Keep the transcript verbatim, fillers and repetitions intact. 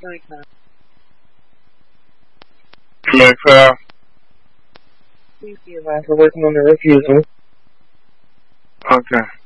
Mayfair. Please be advised we're working on the refusal. Okay.